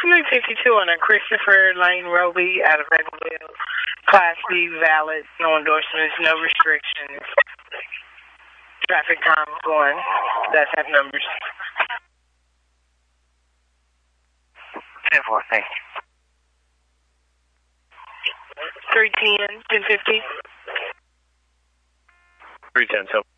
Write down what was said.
352 on a Christopher Lane Roby out of Ravenville. Class B valid, no endorsements, no restrictions. Traffic calm going. That's have numbers. 10-4, thank you. 310, 1050. 310, so.